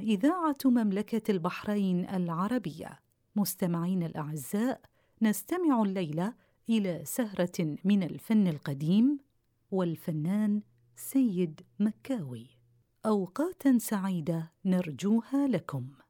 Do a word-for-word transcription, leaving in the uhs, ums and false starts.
إذاعة مملكة البحرين العربية. مستمعين الأعزاء، نستمع الليلة إلى سهرة من الفن القديم والفنان سيد مكاوي. أوقاتاً سعيدة نرجوها لكم.